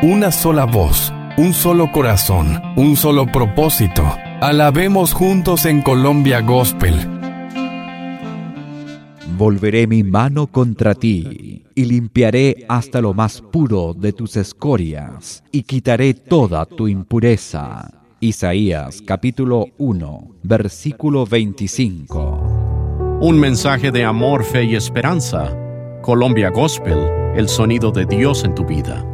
una sola voz, un solo corazón, un solo propósito. Alabemos juntos en Colombia Gospel. Volveré mi mano contra ti, y limpiaré hasta lo más puro de tus escorias, y quitaré toda tu impureza. Isaías capítulo 1, versículo 25. Un mensaje de amor, fe y esperanza. Colombia Gospel, el sonido de Dios en tu vida.